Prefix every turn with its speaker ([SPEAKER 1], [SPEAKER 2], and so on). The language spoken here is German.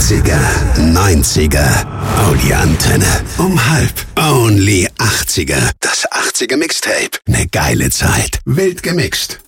[SPEAKER 1] 80er, 90er, oh die Antenne. Um 1:30, only 80er. Das 80er Mixtape. Ne geile Zeit. Wild gemixt.